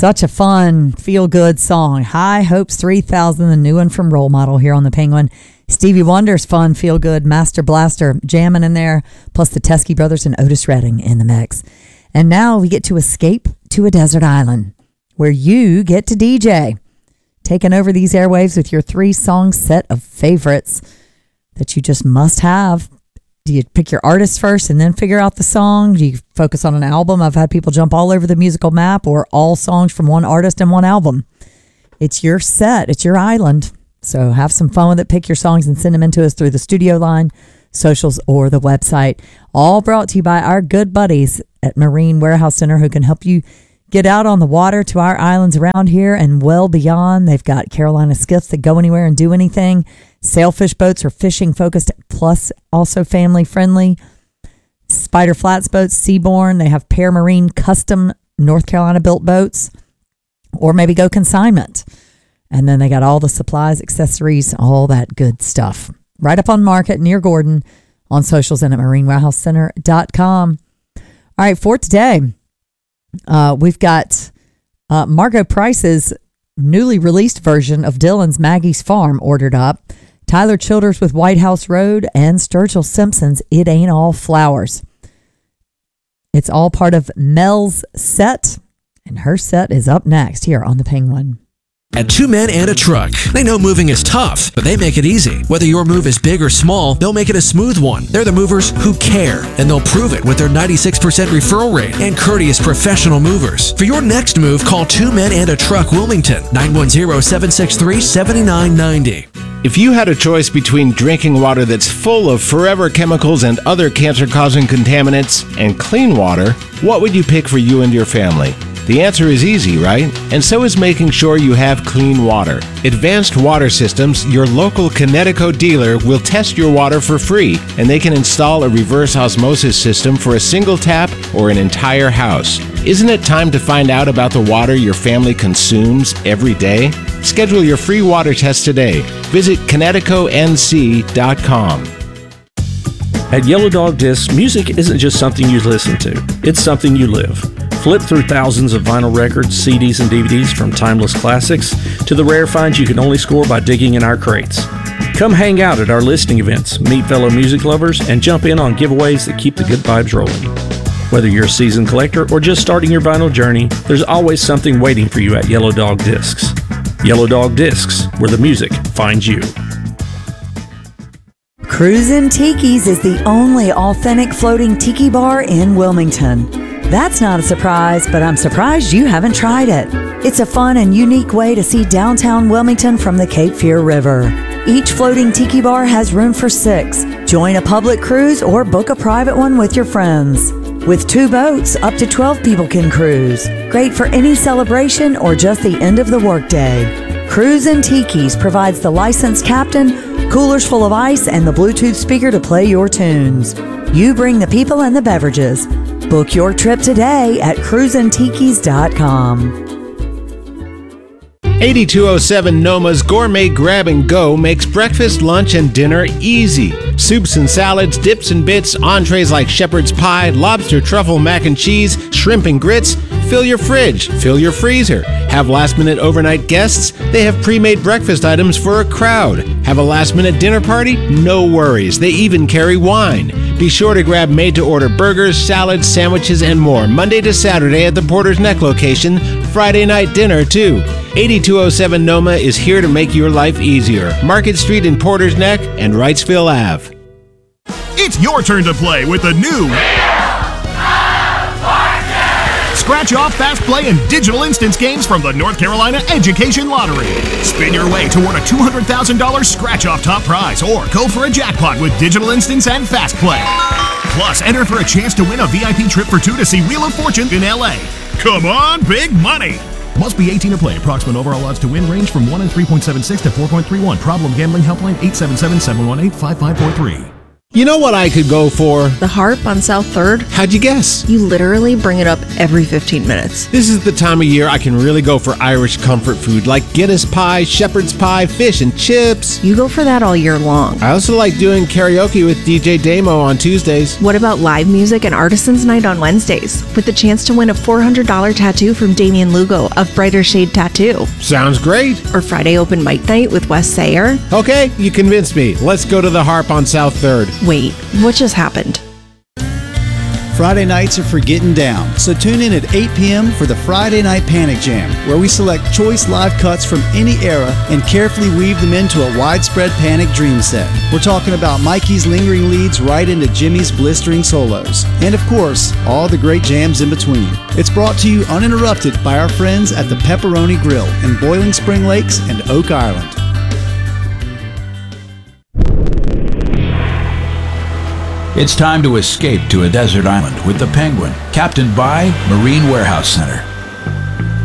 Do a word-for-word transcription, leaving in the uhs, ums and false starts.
Such a fun, feel-good song. High Hopes three thousand, the new one from Role Model here on the Penguin. Stevie Wonder's fun, feel-good, Master Blaster jamming in there, plus the Teskey Brothers and Otis Redding in the mix. And now we get to escape to a desert island where you get to D J, taking over these airwaves with your three-song set of favorites that you just must have. Do you pick your artist first and then figure out the song? Do you focus on an album? I've had people jump all over the musical map, or all songs from one artist and one album. It's your set. It's your island. So have some fun with it. Pick your songs and send them in to us through the studio line, socials, or the website. All brought to you by our good buddies at Marine Warehouse Center, who can help you get out on the water to our islands around here and well beyond. They've got Carolina skiffs that go anywhere and do anything. Sailfish boats are fishing focused, plus also family friendly. Spider Flats boats, Seaborn. They have Pear Marine custom North Carolina built boats, or maybe go consignment. And then they got all the supplies, accessories, all that good stuff. Right up on Market near Gordon, on socials, and at marine warehouse center dot com. All right, for today, uh, we've got uh, Margot Price's newly released version of Dylan's Maggie's Farm ordered up. Tyler Childers with White House Road, and Sturgill Simpson's It Ain't All Flowers. It's all part of Mel's set, and her set is up next here on the Penguin. At Two Men and a Truck, they know moving is tough, but they make it easy. Whether your move is big or small, they'll make it a smooth one. They're the movers who care, and they'll prove it with their ninety-six percent referral rate and courteous professional movers. For your next move, call Two Men and a Truck Wilmington, nine one zero, seven six three, seven nine nine zero. If you had a choice between drinking water that's full of forever chemicals and other cancer-causing contaminants and clean water, what would you pick for you and your family? The answer is easy, right? And so is making sure you have clean water. Advanced Water Systems, your local Connecticut dealer, will test your water for free, and they can install a reverse osmosis system for a single tap or an entire house. Isn't it time to find out about the water your family consumes every day? Schedule your free water test today. Visit connecticut n c dot com. At Yellow Dog Discs, music isn't just something you listen to, it's something you live. Flip through thousands of vinyl records, C Ds, and D V Ds, from timeless classics to the rare finds you can only score by digging in our crates. Come hang out at our listening events, meet fellow music lovers, and jump in on giveaways that keep the good vibes rolling. Whether you're a seasoned collector or just starting your vinyl journey, there's always something waiting for you at Yellow Dog Discs. Yellow Dog Discs, where the music finds you. Cruisin' Tiki's is the only authentic floating tiki bar in Wilmington. That's not a surprise, but I'm surprised you haven't tried it. It's a fun and unique way to see downtown Wilmington from the Cape Fear River. Each floating tiki bar has room for six. Join a public cruise or book a private one with your friends. With two boats, up to twelve people can cruise. Great for any celebration or just the end of the workday. Cruisin' Tiki's provides the licensed captain, coolers full of ice, and the Bluetooth speaker to play your tunes. You bring the people and the beverages. Book your trip today at cruisin tikis dot com. eighty-two oh seven Noma's Gourmet Grab and Go makes breakfast, lunch, and dinner easy. Soups and salads, dips and bits, entrees like shepherd's pie, lobster truffle mac and cheese, shrimp and grits. Fill your fridge, fill your freezer. Have last-minute overnight guests? They have pre-made breakfast items for a crowd. Have a last-minute dinner party? No worries. They even carry wine. Be sure to grab made-to-order burgers, salads, sandwiches, and more Monday to Saturday at the Porter's Neck location. Friday night dinner, too. eighty-two oh seven Noma is here to make your life easier. Market Street in Porter's Neck and Wrightsville Avenue. It's your turn to play with the new Scratch Off, Fast Play, and Digital Instance games from the North Carolina Education Lottery. Spin your way to win a two hundred thousand dollars Scratch Off top prize, or go for a jackpot with Digital Instance and Fast Play. Plus, enter for a chance to win a V I P trip for two to see Wheel of Fortune in L A. Come on, big money! Must be eighteen to play. Approximate overall odds to win range from one in three point seven six to four point three one. Problem gambling helpline eight seven seven, seven one eight, five five four three. You know what I could go for? The Harp on South third? How'd you guess? You literally bring it up every fifteen minutes. This is the time of year I can really go for Irish comfort food like Guinness pie, shepherd's pie, fish and chips. You go for that all year long. I also like doing karaoke with D J Damo on Tuesdays. What about live music and Artisans Night on Wednesdays, with the chance to win a four hundred dollars tattoo from Damian Lugo of Brighter Shade Tattoo? Sounds great. Or Friday open mic night with Wes Sayer? Okay, you convinced me. Let's go to the Harp on South third. Wait, what just happened? Friday nights are for getting down, so tune in at eight p.m. for the Friday Night Panic Jam, where we select choice live cuts from any era and carefully weave them into a widespread Panic dream set. We're talking about Mikey's lingering leads right into Jimmy's blistering solos, and of course, all the great jams in between. It's brought to you uninterrupted by our friends at the Pepperoni Grill in Boiling Spring Lakes and Oak Island. It's time to escape to a desert island with the Penguin, captained by Marine Warehouse Center.